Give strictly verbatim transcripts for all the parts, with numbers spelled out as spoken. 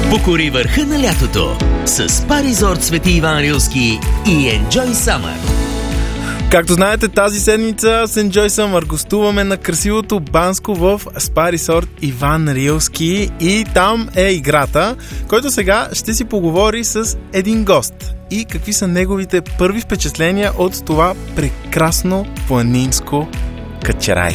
Покори върха на лятото с Spa Resort Свети Иван Рилски и Enjoy Summer. Както знаете, тази седмица с Enjoy Summer гостуваме на красивото Банско в Spa Resort Иван Рилски и там е играта, който сега ще си поговори с един гост и какви са неговите първи впечатления от това прекрасно планинско качерай.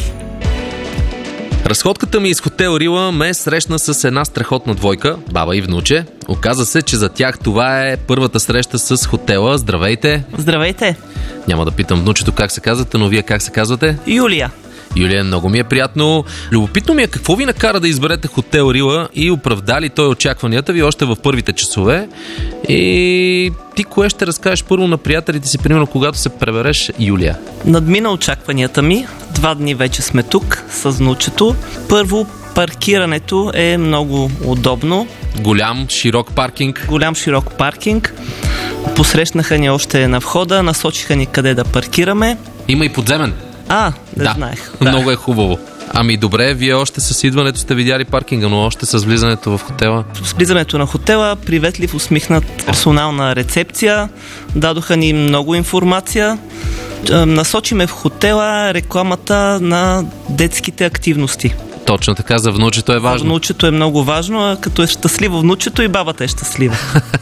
Разходката ми из хотел Рила ме срещна с една страхотна двойка, баба и внуче. Оказа се, че за тях това е първата среща с хотела. Здравейте! Здравейте! Няма да питам внучето как се казвате, но вие как се казвате? Юлия. Юлия, много ми е приятно. Любопитно ми е какво ви накара да изберете хотел Рила и оправда ли той очакванията ви още в първите часове. И ти кое ще разкажеш първо на приятелите си, примерно когато се пребереш, Юлия? Надмина очакванията ми. Два дни вече сме тук с внучето. Първо, паркирането е много удобно. Голям, широк паркинг. Голям, широк паркинг. Посрещнаха ни още на входа, насочиха ни къде да паркираме. Има и подземен. А, не да, знаех. Да, много е хубаво. Ами добре, вие още с идването сте видяли паркинга, но още с влизането в хотела? С влизането на хотела, приветлив, усмихнат персонална рецепция. Дадоха ни много информация. Насочихме в хотела рекламата на детските активности. Точно така, за внучето е важно. Внучето е много важно, а като е щастливо внучето и бабата е щастлива.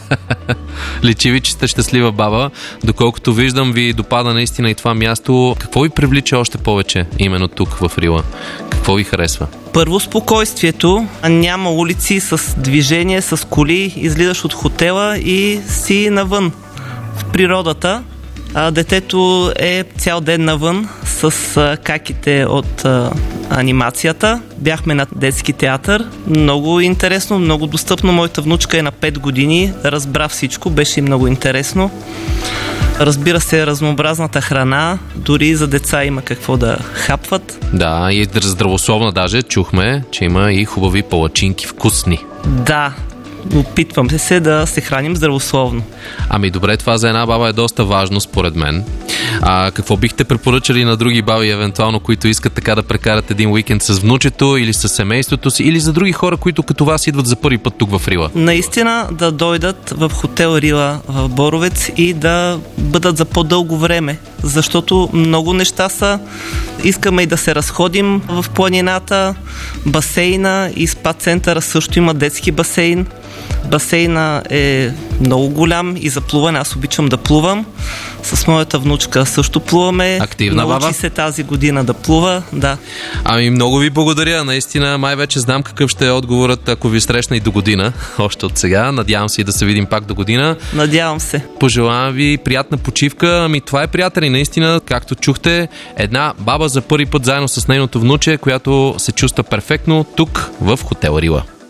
Личи ви, че сте щастлива баба. Доколкото виждам, ви допада наистина и това място. Какво ви привлича още повече именно тук в Рила? Какво ви харесва? Първо, спокойствието. Няма улици с движение, с коли. Излизаш от хотела и си навън в природата. А детето е цял ден навън с а, каките от а, анимацията. Бяхме на детски театър. Много интересно, много достъпно. Моята внучка е на пет години. Разбра всичко, беше и много интересно. Разбира се, разнообразната храна. Дори за деца има какво да хапват. Да, и здравословна даже. Чухме, че има и хубави палачинки, вкусни. Да. Опитваме се да се храним здравословно. Ами добре, това за една баба е доста важно според мен. А какво бихте препоръчали на други баби, евентуално, които искат така да прекарат един уикенд с внучето или с семейството си, или за други хора, които като вас идват за първи път тук в Рила? Наистина да дойдат в хотел Рила в Боровец и да бъдат за по-дълго време, защото много неща са. Искаме и да се разходим в планината, басейна и спа центъра също има детски басейн. Басейна е много голям и за плуване. Аз обичам да плувам. С моята внучка също плуваме. Активна баба. Научи се тази година да плува, да. Ами много ви благодаря. Наистина, май вече знам какъв ще е отговорът, ако ви срещна и до година. Още от сега. Надявам се и да се видим пак до година. Надявам се. Пожелавам ви приятна почивка. Ами това е, приятели, наистина, както чухте, една баба за първи път заедно с нейното внуче, която се чувства перфектно тук в хотел Рила.